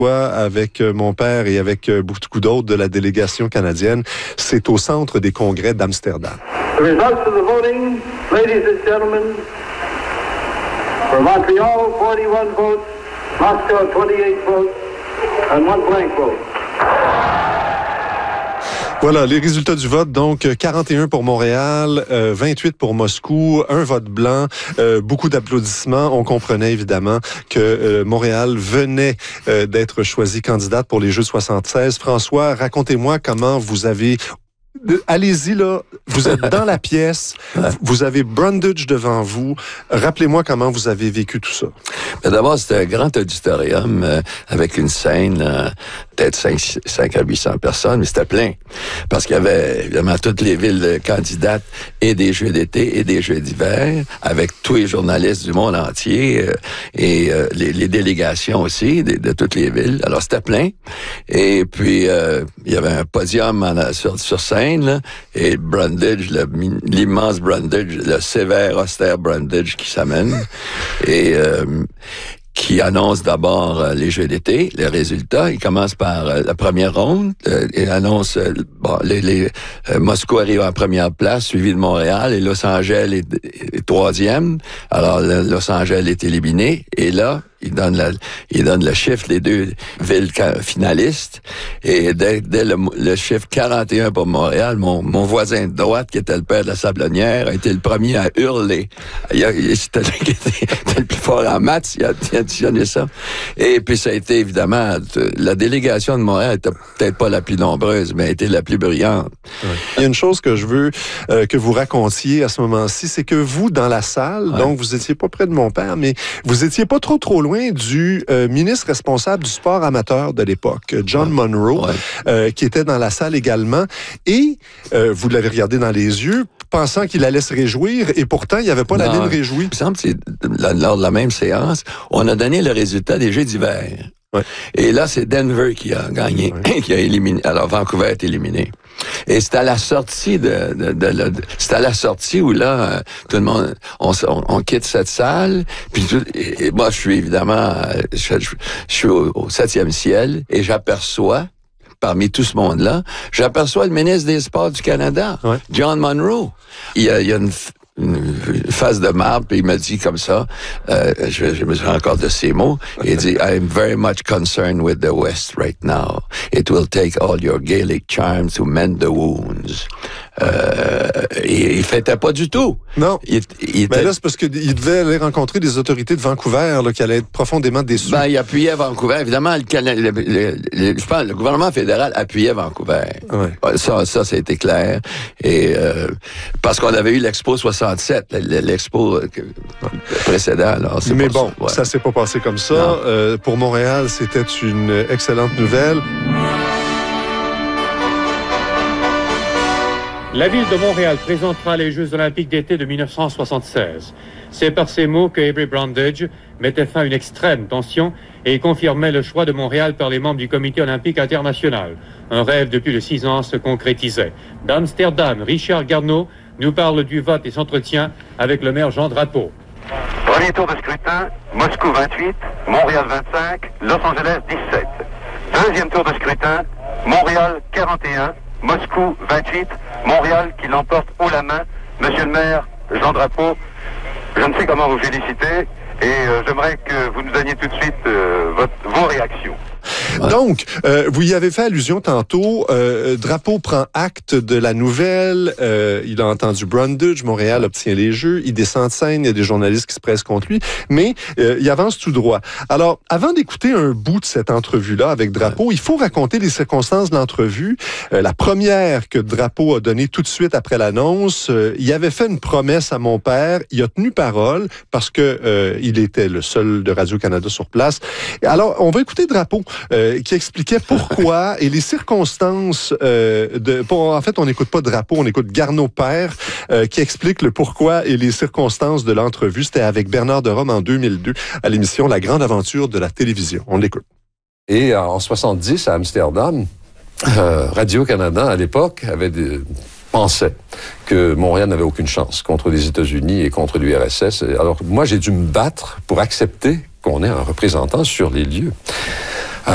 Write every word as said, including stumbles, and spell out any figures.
avec mon père et avec beaucoup d'autres de la délégation canadienne. C'est au centre des congrès d'Amsterdam. The results of the voting, ladies and gentlemen, for Montreal, forty-one votes, Moscow, twenty-eight votes, and one blank vote. Voilà, les résultats du vote. Donc, quarante et un pour Montréal, euh, vingt-huit pour Moscou, un vote blanc, euh, beaucoup d'applaudissements. On comprenait évidemment que euh, Montréal venait euh, d'être choisi candidate pour les Jeux soixante-seize. François, racontez-moi comment vous avez... Allez-y, là. Vous êtes dans la pièce. Vous avez Brundage devant vous. Rappelez-moi comment vous avez vécu tout ça. Mais d'abord, c'était un grand auditorium euh, avec une scène, euh, peut-être cinq à huit cents personnes, mais c'était plein. Parce qu'il y avait évidemment toutes les villes candidates et des Jeux d'été et des Jeux d'hiver, avec tous les journalistes du monde entier euh, et euh, les, les délégations aussi de, de toutes les villes. Alors, c'était plein. Et puis, euh, il y avait un podium en, sur, sur scène. Là, et Brundage, le, l'immense Brundage, le sévère, austère Brundage qui s'amène et euh, qui annonce d'abord euh, les Jeux d'été, les résultats. Il commence par euh, la première ronde. Euh, il annonce euh, bon, les, les euh, Moscou arrive en première place, suivi de Montréal, et Los Angeles est, est troisième. Alors le, Los Angeles est éliminé, et là il donne la, il donne le chiffre des deux villes finalistes. Et dès, dès le, le chiffre quarante et un pour Montréal, mon, mon voisin de droite, qui était le père de la Sablonnière, a été le premier à hurler. Il a, il, c'était, il était le plus fort en maths, il a, il a additionné ça. Et puis ça a été évidemment, la délégation de Montréal était peut-être pas la plus nombreuse, mais a été la plus brillante. Ouais. Il y a une chose que je veux euh, que vous racontiez à ce moment-ci, c'est que vous, dans la salle, ouais. donc vous étiez pas près de mon père, mais vous étiez pas trop trop loin du euh, ministre responsable du sport amateur de l'époque, John ouais. Monroe, ouais. Euh, qui était dans la salle également. Et euh, vous l'avez regardé dans les yeux, pensant qu'il allait se réjouir, et pourtant, il n'y avait pas non, la mine réjouie. Il me semble que c'est lors de la même séance, on a donné le résultat des Jeux d'hiver. Ouais. Et là, c'est Denver qui a gagné, ouais. qui a éliminé. Alors, Vancouver est éliminé. Et c'est à la sortie de, de, de, de, de c'est à la sortie où là, euh, tout le monde, on, on, on quitte cette salle. Puis tout, et, et moi, je suis évidemment, je, je, je suis au, au septième ciel et j'aperçois, parmi tout ce monde-là, j'aperçois le ministre des Sports du Canada, ouais. John Monroe. Il y a, il y a une une face de marbre, puis il m'a dit comme ça, euh, je, je me souviens encore de ces mots, il dit, I'm very much concerned with the West right now. It will take all your Gaelic charms to mend the wounds. Euh, il, il fêtait pas du tout. Non. Il, il ben était... là, c'est parce qu'il devait aller rencontrer des autorités de Vancouver, là, qui allaient être profondément déçus. Ben, il appuyait Vancouver. Évidemment, le, le, le, le, je pense, le gouvernement fédéral appuyait Vancouver. Ouais. Ça, ça, ça a été clair. Et, euh, parce qu'on avait eu l'Expo soixante-sept, l'expo précédent. Alors, c'est Mais bon, ça, ouais. ça s'est pas passé comme ça. Euh, pour Montréal, c'était une excellente nouvelle. La ville de Montréal présentera les Jeux olympiques d'été de dix-neuf cent soixante-seize. C'est par ces mots que Avery Brundage mettait fin à une extrême tension et confirmait le choix de Montréal par les membres du Comité olympique international. Un rêve de plus de six ans se concrétisait. D'Amsterdam, Richard Garneau nous parle du vote et s'entretient avec le maire Jean Drapeau. Premier tour de scrutin, Moscou vingt-huit, Montréal vingt-cinq, Los Angeles dix-sept. Deuxième tour de scrutin, Montréal quarante et un, Moscou vingt-huit, Montréal qui l'emporte haut la main. Monsieur le maire, Jean Drapeau, je ne sais comment vous féliciter et euh, j'aimerais que vous nous donniez tout de suite euh, votre, vos réactions. Donc, euh, vous y avez fait allusion tantôt. Euh, Drapeau prend acte de la nouvelle. Euh, il a entendu Brundage. Montréal obtient les Jeux. Il descend de scène. Il y a des journalistes qui se pressent contre lui. Mais euh, il avance tout droit. Alors, avant d'écouter un bout de cette entrevue-là avec Drapeau, ouais. il faut raconter les circonstances de l'entrevue. Euh, la première que Drapeau a donnée tout de suite après l'annonce, euh, il avait fait une promesse à mon père. Il a tenu parole parce que euh, il était le seul de Radio-Canada sur place. Alors, on va écouter Drapeau. Euh, qui expliquait pourquoi et les circonstances euh, de... Pour, en fait, on n'écoute pas Drapeau, on écoute Garneau père euh, qui explique le pourquoi et les circonstances de l'entrevue. C'était avec Bernard de Rome en deux mille deux à l'émission La Grande Aventure de la télévision. On l'écoute. Et en soixante-dix, à Amsterdam, euh, Radio-Canada, à l'époque, avait des... pensait que Montréal n'avait aucune chance contre les États-Unis et contre l'U R S S. Alors, moi, j'ai dû me battre pour accepter qu'on ait un représentant sur les lieux.